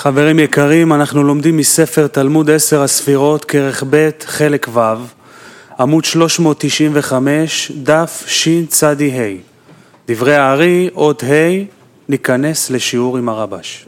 חברים יקרים, אנחנו לומדים מספר תלמוד 10 הספירות, כרך ב', חלק ו', עמוד 395, דף שצ"ה. דברי הארי, אות ה', ניכנס לשיעור עם הרבש.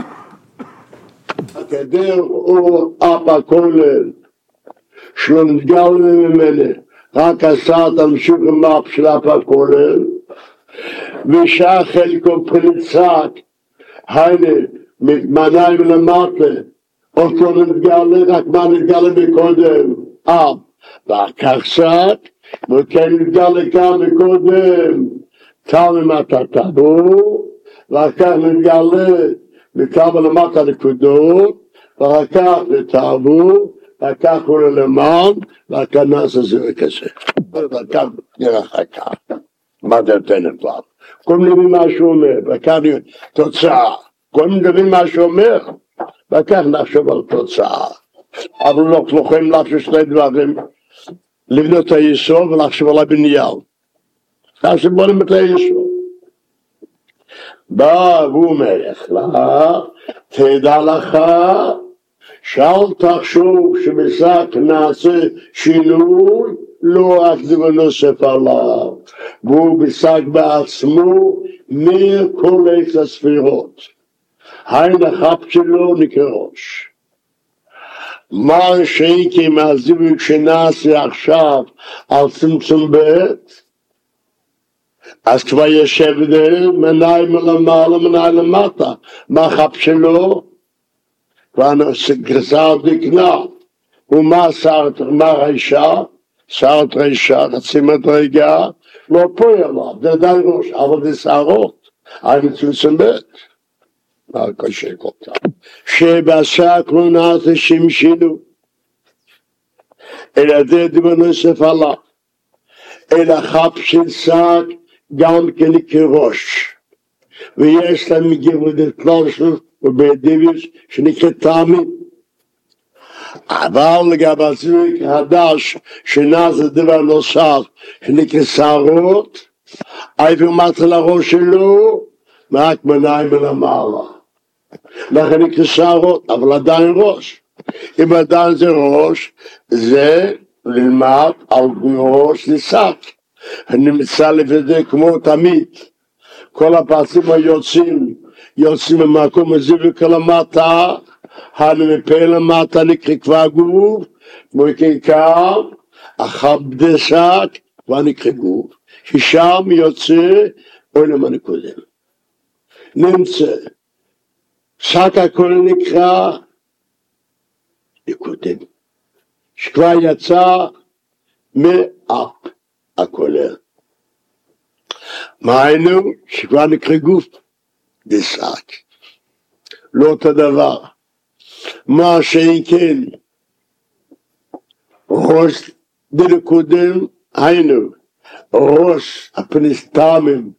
הגדר הוא אבא כולל, שלא נתגל ממנו, רק עשה תמשיך עם של אבא כולל, ושעה חלקו פריצק, היינה, מניים למטה, אותו נתגלה, רק מה נתגלה מקודם, ואחר קצת, וכן נתגלה גם מקודם, תל למטה טבור, ואחר נתגלה, נתגלה למטה נקודות, ואחר נתעבור, ואחר הוא למען, ואחר נעשה זה כזה. ואחר נראה אחר כך, מה זה נותנת לנו? קודם נבין מה שהוא אומר, ואחר תוצאה. קודם נבין מה שהוא אומר, ואחר נחשוב על תוצאה. אבל לא יכולים לחשוב שני דברים, לבנות את היסוד ולחשוב על הבניין. אז בונים את היסוד. בא והוא אומר לך, תדע לך, שאל תחשוב שבשק נעשה שינוי, לא רק דבר נוסף עליו. והוא בשק בעצמו מכל עץ הספירות. היין החפ שלו נקרא ראש. מה שהייתי מהזיווג שנעשה עכשיו על צמצום בית, אז כבר יש הבדל, מניים למעלה, מניים למטה. מה החפ שלו? כבר גרסה דקנה. ומה רישה? שרת רישה, חצי מדרגה, לא פה אליו, זה עדיין ראש, אבל זה שערות, היינו צמצום בית. מה קשה כל כך? שבשק לא נעשה שמשילו, אלא זה דבר נוסף עליו, אלא חפ של שק גם כן כראש, ויש להם גברת פלושות ובדיביש שנקרא תאמין. אבל לגבי הזיווג חדש שנעשה דבר נוסף שנקרא שערות, איפה מתחיל הראש שלו? רק מניים למעלה. לכן נקרא שערות, אבל עדיין ראש. אם עדיין זה ראש, זה ללמד על ראש לשק. נמצא לפני כמו תמיד. כל הפרצים יוצאים ממקום הזיווג למטה, מפה למטה נקרא כבר גוף, וכעיקר, אחר שק, כבר נקרא גוף. ששם יוצא עולם הנקודם. נמצא, שק הכל נקרא נקודם, שכבר יצא מאף הכולל. מה היינו? שכבר נקרא גוף דשק. לא אותו דבר. מה שאין כן, ראש דנקודם היינו, ראש הפניסטמים,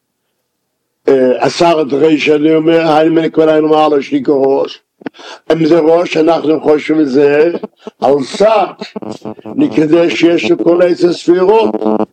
עשרת ריש, אני אומר, היינו מנקבל היינו מעלה שניקו ראש. אם זה ראש, אנחנו חושבים את זה על שק, נקרא שיש לכל עץ הספירות.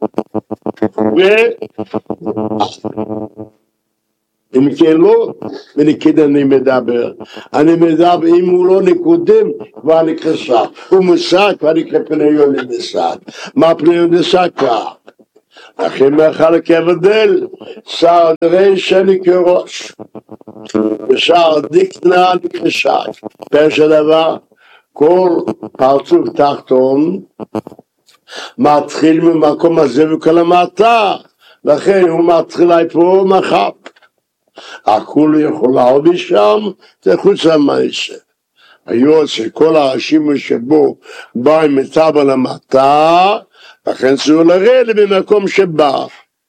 אם כן לא, ונקד אני מדבר. אני מדבר, אם הוא לא נקודם, כבר נקרא שק. הוא משק, כבר נקרא פניון לשק. מה פניון לשק כבר? לכן מחלק הבדל, שער רישה נקרא ראש. ושער דקנה נקרא שק. פרש הדבר, כל פרצוף תחתון, מתחיל ממקום הזה וכל המטה. לכן הוא מתחיל פה מחפ. הכול יכולה עוד משם, זה חוץ למעשה. היות שכל השימוש שבו בא עם מטבע למטה, לכן צריך לרדת במקום שבא.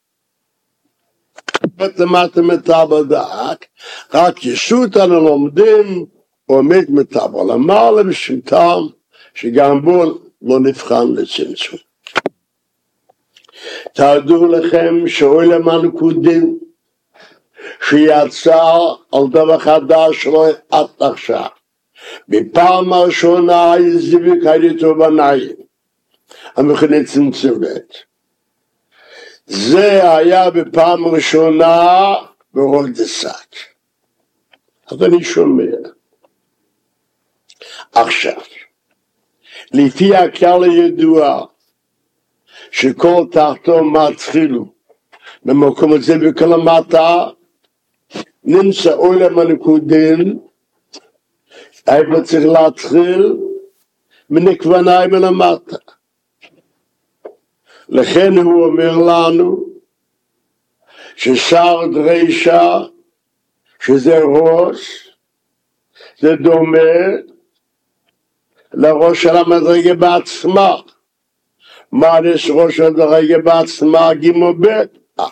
למטה מטבע דק, רק ישות על הלומדים, עומד מטבע למעלה בשיטם, שגם בו לא נבחן לצמצום. תדעו לכם שעולם הנקודים, שיצא על דבר חדש לא עד עכשיו. בפעם הראשונה זיווג הייתו בניים, המכנה צמצומת. זה היה בפעם הראשונה בראש דשק. אז אני שומע, עכשיו, לפי הכלל הידוע, שכל תחתו מתחילו, במקום הזה וכל המטה, נמצא עולם הנקודין, איפה צריך להתחיל, מנקווניים מלמטה. לכן הוא אומר לנו, ששר דרישה, שזה ראש, זה דומה לראש של המדרגה בעצמה. מה יש ראש של המדרגה בעצמה? גימו בית.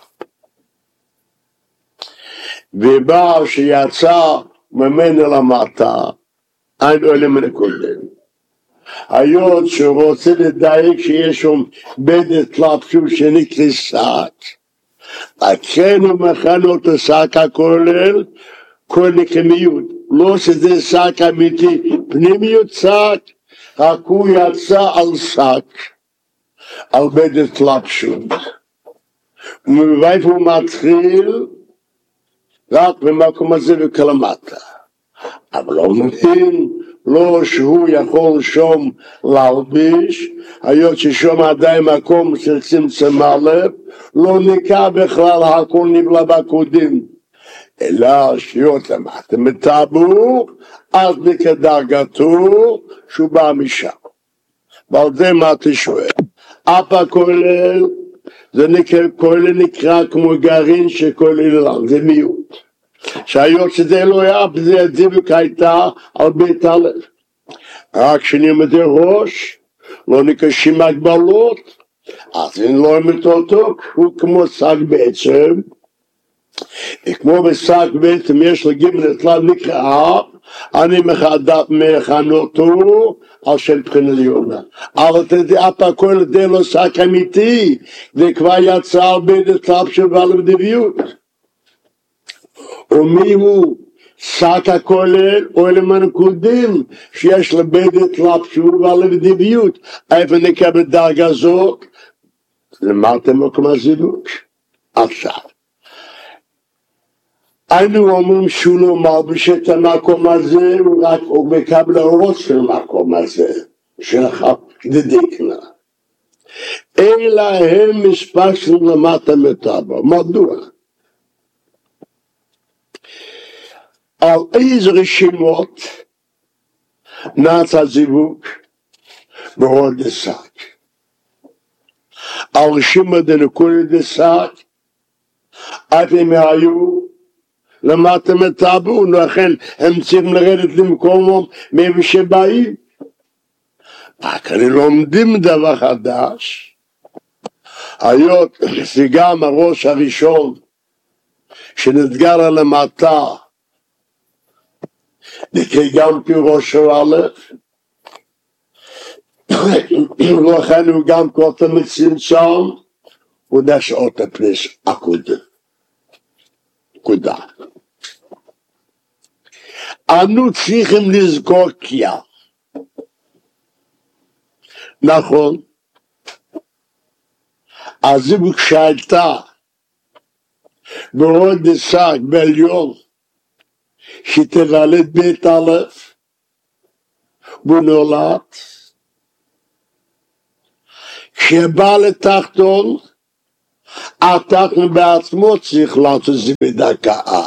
ובא שיצא ממנו למטה, אין עולם הנקודין. היות שהוא רוצה לדייק שיש שם בדת לפשוט שנקרא שק, לכן הוא מכן אותו שק הכולל, כל נקמיות. לא שזה שק אמיתי, פנימיות שק, רק הוא יצא על שק, על בדת לפשוט. ומבית הוא מתחיל, רק במקום הזה וכלמטה. אבל לא מבין, לא שהוא יכול שום להלביש, היות ששום עדיין מקום של צמצם הלב, לא נקע בכלל הכל נבלה בקודים, אלא שיות למטה מטבור, אז מכדרגתו שהוא בא משם. ועל זה מה תשואל? אפה כולל, זה נקרא כמו גרעין שכולל, זה מיעוט. שהיות שזה לא היה, זה זיווק הייתה על בית הלב. רק שנלמד ראש, לא נקשים הגבלות, אז אם לא נלמד אותו, הוא כמו שק בעצם, וכמו בשק בעצם יש לגימל אצלם נקרא, אני מכן אותו על שם בחינה ליונה. אבל תדע פה כל זה לא שק אמיתי, זה כבר יצא על בית הלב ועל דביות. ומי הוא שק הכולל עולם הנקודים שיש לבדת לפשור ולבדביות. איפה נקבל דרגה זאת? למדתם מקום הזיווג. עכשיו, אנו אומרים שהוא לא מלביש את המקום הזה, הוא מקבל אורות של המקום הזה, של דדיקנה. אלא הם מספשנו למטה מטבע. מדוע? על איזה רשימות נעשה זיווג בהוד השק. על רשימות דנקולי דשק, אף הם היו למטה מטבעו, לכן הם צריכים לרדת למקומם מאיפה שבאים. רק אני לומדים דבר חדש, היות שגם הראש הראשון שנתגר על המטה, נקרא גם כראש א', לכן הוא גם כותב מצמצם, הוא נשאות הפניס הקודם. נקודה. אנו צריכים לזכור כלל. נכון, הזיווג שהייתה בהוד השק בעליון, שתוולד בית א', והוא נולד, כשבא לתחתון, התחתון בעצמו צריך לעשות זה בדקה.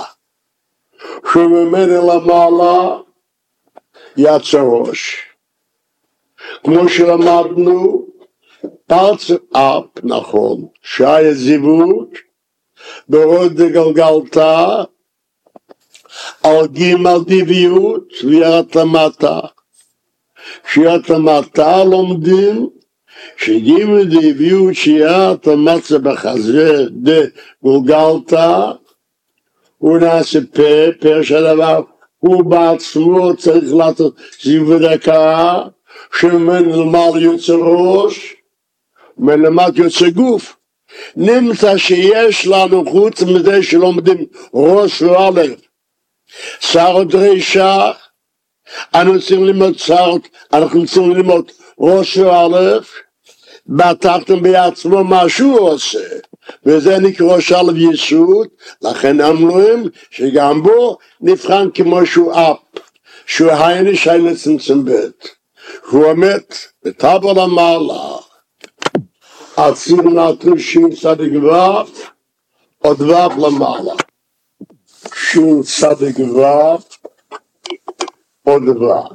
שממנו למעלה יצא ראש. כמו שלמדנו, פרץ אפ, נכון, שהיה זיווג, בהוד גלגלתה, על גימל דביות וירד למטה. כשירד למטה לומדים שגימל דביות שירד למטה בחזה דגולגלתה, הוא נעשה פה שהדבר הוא בעצמו צריך לעשות זיווג דקה, שממנו למעלה יוצא ראש, מלמטה יוצא גוף. נמצא שיש לנו חוץ מזה שלומדים ראש ואלף, שר דרישה, אנחנו צריכים ללמוד ראש ואלף, בתחתון בעצמו מה שהוא עושה, וזה נקרא ראש אלף יסוד, לכן אמרו שגם בו נבחן כמו שהוא אפ, שהוא הייני שיינצם zum בית. הוא עומד בטבל המעלה, עציר נטרי שין צדיק וו, עוד וו למעלה. שין צדיק וו, עוד וו.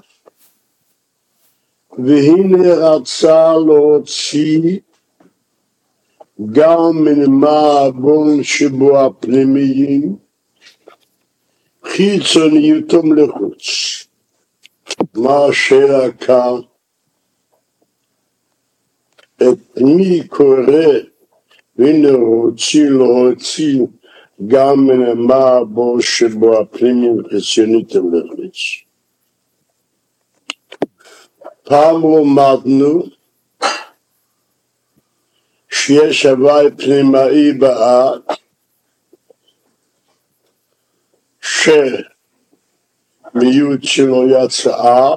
והנה רצה להוציא גם מן המעבון שבו הפנימיים, חיצוניותם לחוץ. מה השאלה כאן? את מי קורא והנה רוצים להוציא גם מן המעבון שבו הפנימיים חיצוניותם לחוץ. פעם למדנו שיש הווי פנימאי באט שמיעוט שלו יצא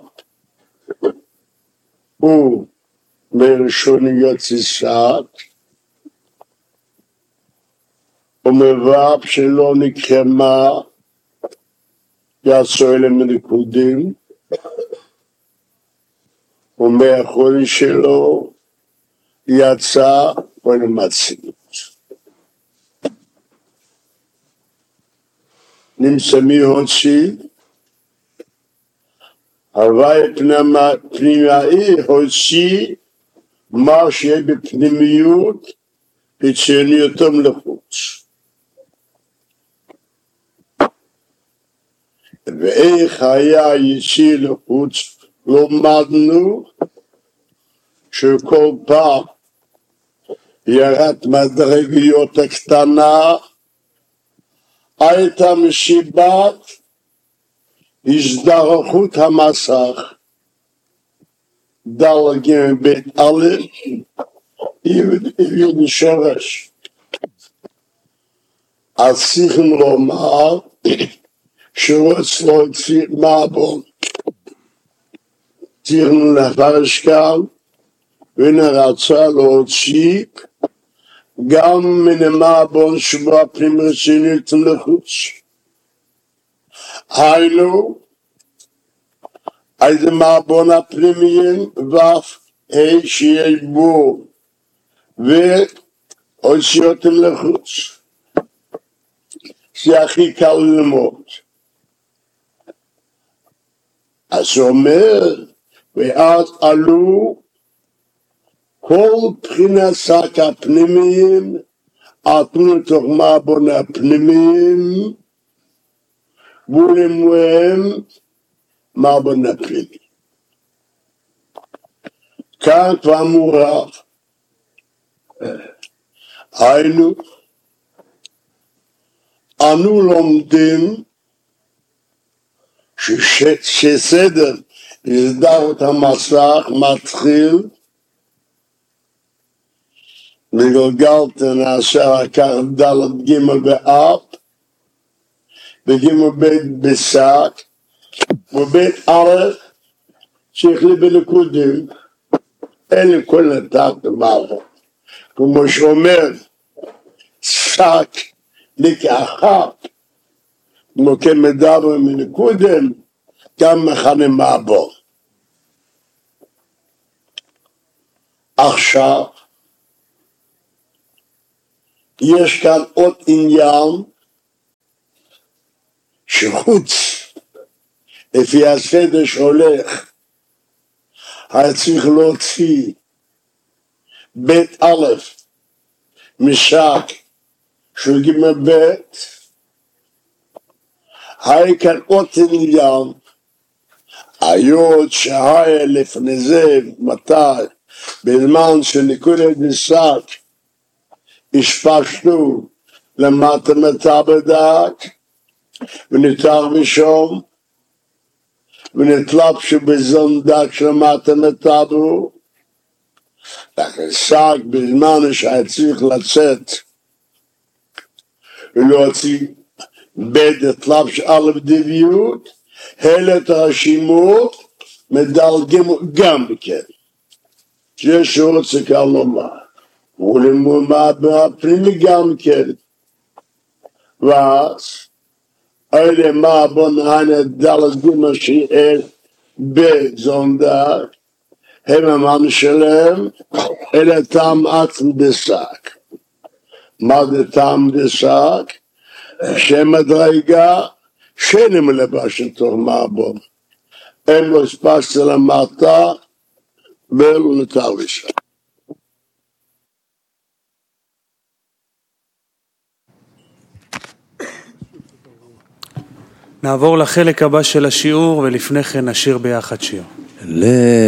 הוא מראשון יציסת ומבב שלא נקרמה יצא אלה מנקודים ומאחורי שלו יצא ולמציאות. נמצא מי הוציא? הווי פנימאי הוציא מה שיהיה בפנימיות חיצוניותם לחוץ. ואיך היה יציא לחוץ? לומדנו שכל פעם ירד מדרגיות הקטנה הייתה מסיבת הזדרכות המסך דל ג' בית א' י' שרש. אז צריכים לומר שרוצה להוציא מעבון צריכים לפרש כאן ונרצה להוציא גם מן המעבון שבו הפנים רצינית לחוץ. היינו, איזה מעבון הפנימיים ואף שיהיה בו והוציא אותם לחוץ. זה הכי קל ללמוד. אז הוא אומר, ואז עלו כל בחינת שק הפנימיים, עטנו לתוך מעבון הפנימיים, ולמוהם מעבון הפנימיים. כאן כבר מורח. היינו, אנו לומדים שסדר הזדהות המסך מתחיל מגלגלתן אשר לקח ד' ג' באב וג' ב' בשק וב' א' שהחליט בנקודים אין כל נתק במערכת כמו שאומר שק לקחת כמו כמדבר מנקודים גם מכנה מעבון. עכשיו יש כאן עוד עניין שחוץ לפי הסדר שהולך היה צריך להוציא בית א' משק של ג' ב' היה כאן עוד עניין היות שהיה לפני זה מתי בזמן שנקודת נסק השפשנו למטה מטבדק ונתר בשום ונתלבשו בזונדק של מטה מטבו נסק בזמן שהיה צריך לצאת ולהוציא בדת לבש א' דביות הלת הרשימות מדלגים גם בכן שיש רוצה כאן לומר ולמומד מהפנימי גם כן ואז אלה מה בוא נענה דלת גימה שיעל בזונדר, הם המן שלהם, אלה טעם עצם דסק. מה זה טעם דסק? שמדרגה שאין מלבשן תוך מעבוד. אין לו ספס למטה ולא נותר לשם. נעבור לחלק הבא של השיעור ולפני כן נשיר ביחד שיר.